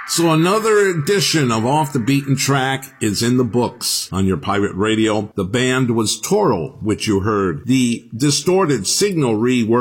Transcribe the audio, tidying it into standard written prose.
So another edition of Off the Beaten Track is in the books on your pirate radio. The band was Toro, which you heard. The distorted signal rework